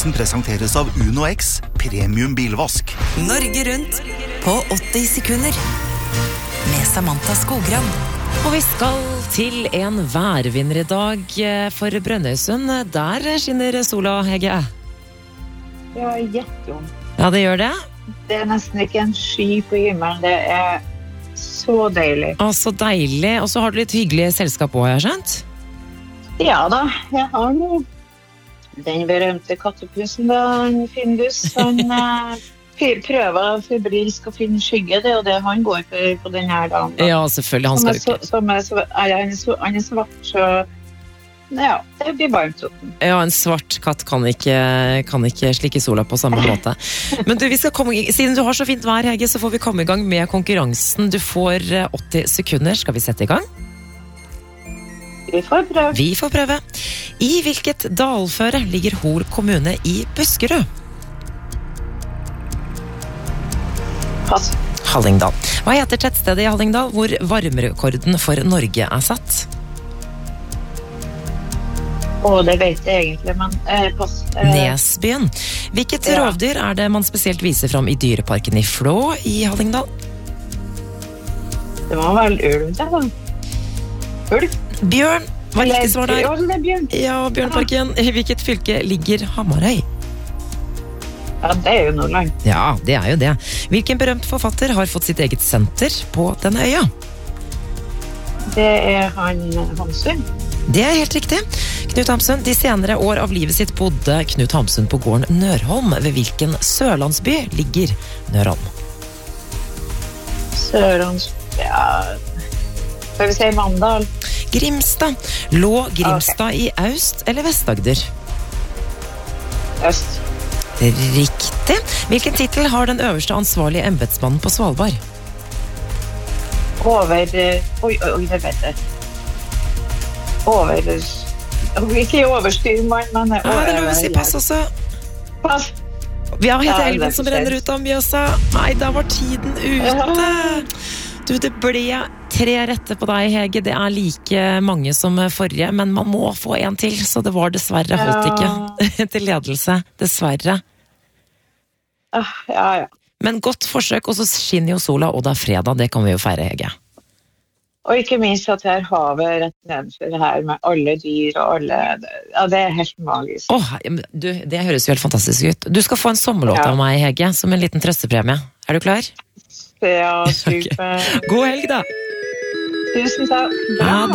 Morgenbrødsen presenteres av Uno X, premium bilvask. Norge rundt på 80 sekunder med Samantha Skogran. Og vi skal til en værvinner i dag for Brønnøysund. Der skinner sola, Hege. Ja, jätteom. Ja, det gjør det. Det nesten ikke en sky på himmelen. Det så deilig. Å, så deilig. Og så har du litt hyggelig selskap også, har jeg skjønt? Ja da, jeg har noe. Den berømte kattepussen da, Findus, han prøver febrilsk å finne skygge, det og det han går på denne dagen. Da. Ja, selvfølgelig. Han skal Han svart, så ja, det blir varmt. Ja, en svart katt kan ikke slikke sola på samme måte. Men du, siden du har så fint vær, Hege, så får vi komme i gang med konkurransen. Du får 80 sekunder. Skal vi sette i gang? Vi får prøve. I hvilket dalføre ligger Hol kommune i Buskerud? Pass. Hallingdal. Hva heter tettstedet i Hallingdal hvor varmerekorden for Norge er satt? Det vet jeg egentlig, men pass. Nesbyen. Hvilket rovdyr er det man spesielt viser fram i dyreparken i Flå i Hallingdal? Det var vel ulv, det da. Ulv? Bjørn. Hva riktig svar der? Ja, det bjørn. Ja, Bjørnparken. I hvilket fylke ligger Hamarøy? Ja, det jo Nordland. Ja, det jo det. Hvilken berømt forfatter har fått sitt eget senter på denne øya? Det han Hamsun. Det helt riktig. Knut Hamsun. De senere år av livet sitt bodde Knut Hamsun på gården Nørholm. Ved hvilken sørlandsby ligger Nørholm? Sørlandsby, ja. Skal vi si Mandal? Grimstad. Lå Grimstad i Aust- eller Vest-Agder? Øst. Riktig. Hvilken titel har den øverste ansvarlige embetsmannen på Svalbard? Oi, det vet jeg. Ikke overstyrmann, men Ja, det lov å si pass også. Pass. Vi har hett Ja, elven det som skjer. renner ut av Mjøsa. Nei, da var tiden ute. Du, det ble 3 rette på deg, Hege. Det like mange som forrige, men man må få en til, så det var dessverre holdt ikke til ledelse. Dessverre. Ja. Men godt forsøk, og så skinner jo sola, og det fredag, det kan vi jo feire, Hege. Og ikke minst at her havet rett nedenfor her med alle dyr og alle... Ja, det helt magisk. Du, det høres jo helt fantastisk ut. Du skal få en sommerlåt av meg, Hege, som en liten trøstepremie. Er du klar? Ja, super. God helg da! Tusen takk. Ja,